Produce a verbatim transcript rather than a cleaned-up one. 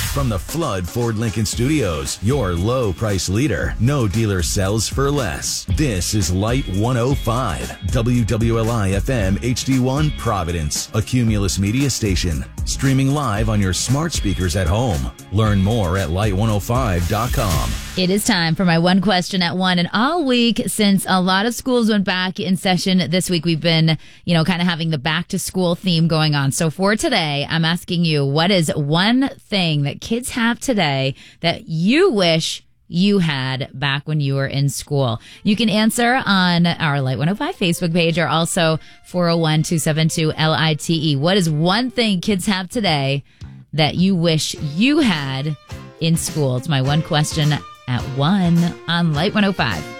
From the Flood Ford Lincoln Studios, your low price leader. No dealer sells for less. This is Light one oh five, W W L I F M H D one Providence, a Cumulus media station. Streaming live on your smart speakers at home. Learn more at light one oh five dot com. It is time for my one question at one. And all week, since a lot of schools went back in session this week, we've been, you know, kind of having the back to school theme going on. So for today, I'm asking you, what is one thing that kids have today that you wish you had back when you were in school? You can answer on our Light one oh five Facebook page or also four oh one, two seven two, L I T E. What is one thing kids have today that you wish you had in school? It's my one question at one on Light one oh five.